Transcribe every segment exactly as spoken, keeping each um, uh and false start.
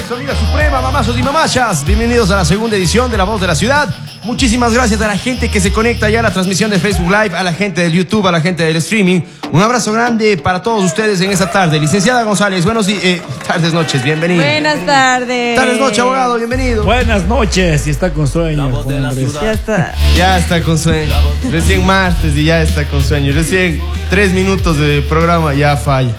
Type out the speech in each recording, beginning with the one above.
su amiga suprema, mamazos y mamachas. Bienvenidos a la segunda edición de La Voz de la Ciudad. Muchísimas gracias a la gente que se conecta ya a la transmisión de Facebook Live, a la gente del YouTube, a la gente del streaming. Un abrazo grande para todos ustedes en esta tarde. Licenciada González, buenos días, eh, tardes, noches, bienvenido. Buenas tardes. Tardes, noches, abogado, bienvenido. Buenas noches, y está con sueño. Ya está. Ya está con sueño. Recién martes y ya está con sueño. Recién tres minutos de programa ya falla.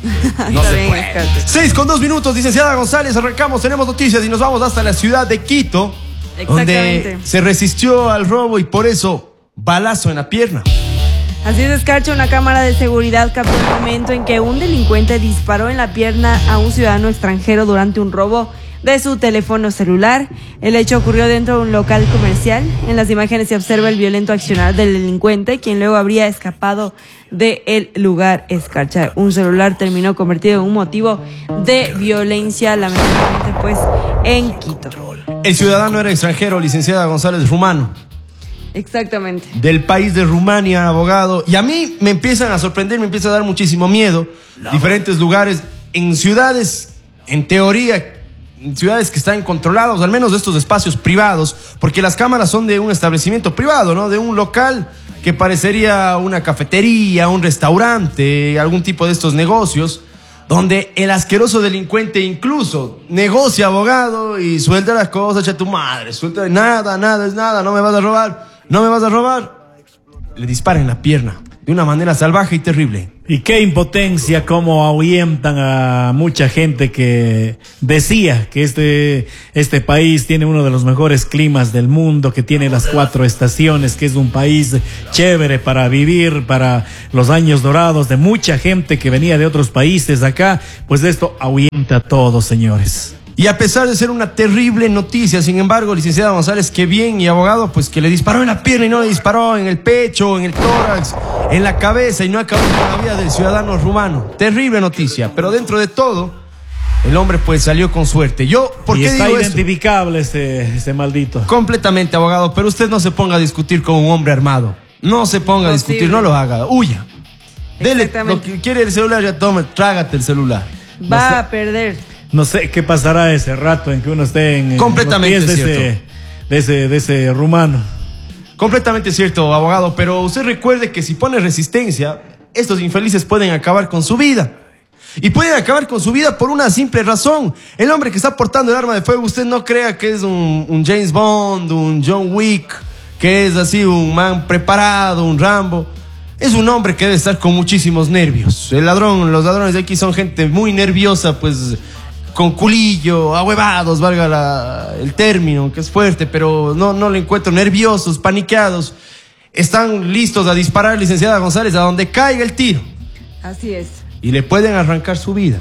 No Está se bien, puede. Oscar. Seis con dos minutos, licenciada González, arrancamos, tenemos noticias y nos vamos hasta la ciudad de Quito, donde Exactamente. se resistió al robo y por eso balazo en la pierna. Así es, Escarcha, una cámara de seguridad captó el momento en que un delincuente disparó en la pierna a un ciudadano extranjero durante un robo de su teléfono celular. El hecho ocurrió dentro de un local comercial. En las imágenes se observa el violento accionar del delincuente, quien luego habría escapado del lugar. Escarcha, un celular terminó convertido en un motivo de violencia, lamentablemente pues en Quito. El ciudadano era extranjero, licenciada González, rumano, Exactamente. del país de Rumania, abogado. Y a mí me empiezan a sorprender, me empieza a dar muchísimo miedo. Diferentes lugares, en ciudades, en teoría, en ciudades que están controlados, al menos de estos espacios privados, porque las cámaras son de un establecimiento privado, ¿no? De un local que parecería una cafetería, un restaurante, algún tipo de estos negocios, donde el asqueroso delincuente incluso negocia, abogado, y suelta las cosas, echa tu madre, suelta nada, nada, es nada, no me vas a robar, no me vas a robar. Le dispara en la pierna, de una manera salvaje y terrible. Y qué impotencia, cómo ahuyentan a mucha gente que decía que este, este país tiene uno de los mejores climas del mundo, que tiene las cuatro estaciones, que es un país chévere para vivir, para los años dorados de mucha gente que venía de otros países acá. Pues esto ahuyenta a todos, señores. Y a pesar de ser una terrible noticia, sin embargo, licenciada González, que bien, y abogado, pues que le disparó en la pierna y no le disparó en el pecho, en el tórax, en la cabeza, y no acabó con la vida del ciudadano rumano. Terrible noticia, pero dentro de todo, el hombre pues salió con suerte. Yo, ¿por y qué está digo eso? identificable este, este maldito. Completamente, abogado, pero usted no se ponga a discutir con un hombre armado. No se ponga a Posible. discutir, no lo haga, huya. Dele, lo Exactamente. que quiere el celular, ya tome, trágate el celular. Va No sé. a perder. No sé qué pasará ese rato en que uno esté en, en Completamente los pies de cierto. ese, de ese, de ese rumano. Completamente cierto, abogado, pero usted recuerde que si pone resistencia, estos infelices pueden acabar con su vida. Y pueden acabar con su vida por una simple razón. El hombre que está portando el arma de fuego, usted no crea que es un, un James Bond, un John Wick, que es así un man preparado, un Rambo. Es un hombre que debe estar con muchísimos nervios. El ladrón, los ladrones de aquí son gente muy nerviosa, pues con culillo, ahuevados, valga la, el término, que es fuerte, pero no, no lo encuentro, nerviosos, paniqueados. Están listos a disparar, licenciada González, a donde caiga el tiro. Así es. Y le pueden arrancar su vida.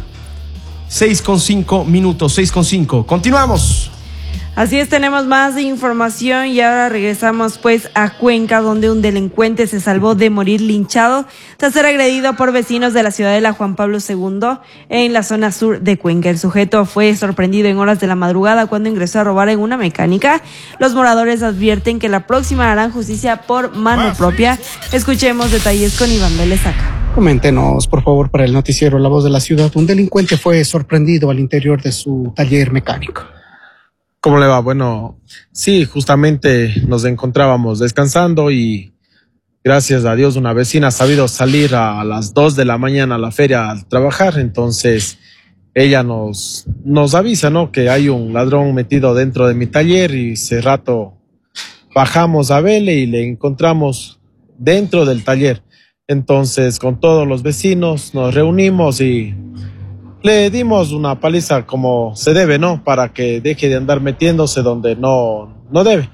seis con cinco minutos, seis con cinco. Continuamos. Así es, tenemos más información y ahora regresamos pues a Cuenca, donde un delincuente se salvó de morir linchado tras ser agredido por vecinos de la ciudadela Juan Pablo segundo en la zona sur de Cuenca. El sujeto fue sorprendido en horas de la madrugada cuando ingresó a robar en una mecánica. Los moradores advierten que la próxima harán justicia por mano propia. Escuchemos detalles con Iván Vélez acá. Coméntenos, por favor, para el noticiero La Voz de la Ciudad. Un delincuente fue sorprendido al interior de su taller mecánico. ¿Cómo le va? Bueno, sí, justamente nos encontrábamos descansando y gracias a Dios una vecina ha sabido salir a las dos de la mañana a la feria a trabajar, entonces ella nos, nos avisa, ¿no? Que hay un ladrón metido dentro de mi taller y ese rato bajamos a verle y le encontramos dentro del taller. Entonces con todos los vecinos nos reunimos y le dimos una paliza como se debe, ¿no? Para que deje de andar metiéndose donde no, no debe.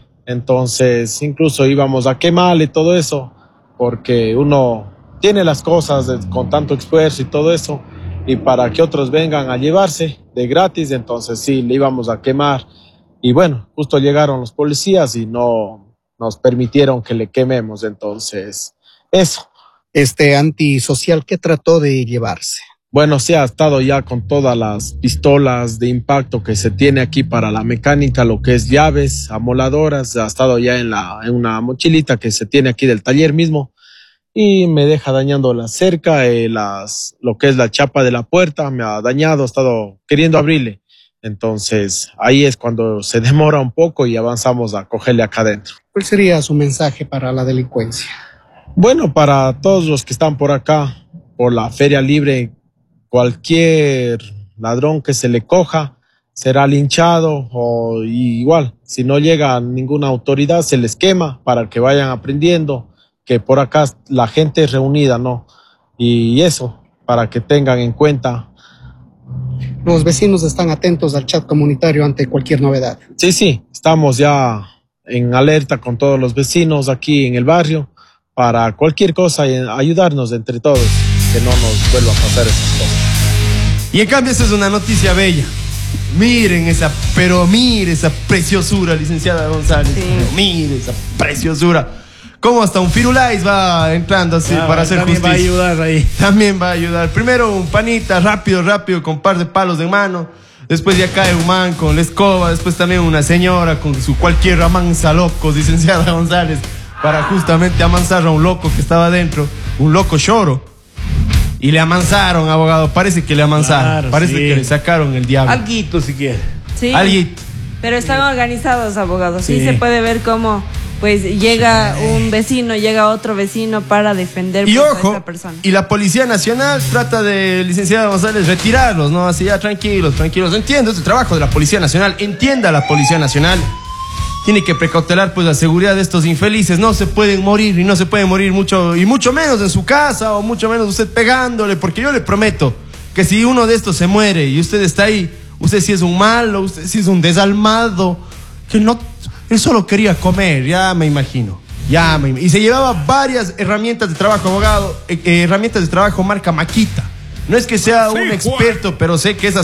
Entonces, incluso íbamos a quemarle y todo eso, porque uno tiene las cosas de, con tanto esfuerzo y todo eso, y para que otros vengan a llevarse de gratis, entonces sí, le íbamos a quemar. Y bueno, justo llegaron los policías y no nos permitieron que le quememos, entonces, eso. Este antisocial, ¿qué trató de llevarse? Bueno, sí ha estado ya con todas las pistolas de impacto que se tiene aquí para la mecánica, lo que es llaves, amoladoras, ha estado ya en, la, en una mochilita que se tiene aquí del taller mismo y me deja dañando la cerca, eh, las, lo que es la chapa de la puerta, me ha dañado, ha estado queriendo abrirle, Entonces, ahí es cuando se demora un poco y avanzamos a cogerle acá adentro. ¿Cuál sería su mensaje para la delincuencia? Bueno, para todos los que están por acá, por la feria libre, cualquier ladrón que se le coja será linchado o igual, si no llega ninguna autoridad se les quema para que vayan aprendiendo que por acá la gente es reunida, ¿no? Y eso, para que tengan en cuenta. Los vecinos están atentos al chat comunitario ante cualquier novedad. Sí, sí, estamos ya en alerta con todos los vecinos aquí en el barrio para cualquier cosa y ayudarnos entre todos, que no nos vuelva a pasar esas cosas. Y en cambio esa es una noticia bella. Miren esa, pero mire esa preciosura, licenciada González. Sí. Pero mire esa preciosura. Como hasta un Firulais va entrando así Ah, para hacer también justicia. va a ayudar ahí. También va a ayudar. Primero un panita, rápido, rápido, con un par de palos en mano. Después ya cae un man con la escoba. Después también una señora con su cualquier amansa locos, licenciada González, para justamente amansar a un loco que estaba adentro. Un loco choro. Y le amansaron, abogado. Parece que le amansaron. Claro, Parece sí. que le sacaron el diablo. Alguito si quiere. Sí. Alguien. Pero están organizados, abogados. Sí, Sí. se puede ver cómo pues llega un vecino, llega otro vecino para defender Y pues, a ojo, esa persona. y la Policía Nacional trata de, licenciada González, retirarlos, ¿no? Así ya, tranquilos, tranquilos. Entiendo, es el trabajo de la Policía Nacional. Entienda la Policía Nacional. Tiene que precautelar, pues, la seguridad de estos infelices. No se pueden morir, y no se pueden morir mucho, y mucho menos en su casa, o mucho menos usted pegándole, porque yo le prometo que si uno de estos se muere y usted está ahí, usted sí es un malo, usted sí es un desalmado, que no, él solo quería comer, ya me imagino. Ya me, y se llevaba varias herramientas de trabajo, abogado, eh, eh, herramientas de trabajo marca Maquita. No es que sea un experto, pero sé que esas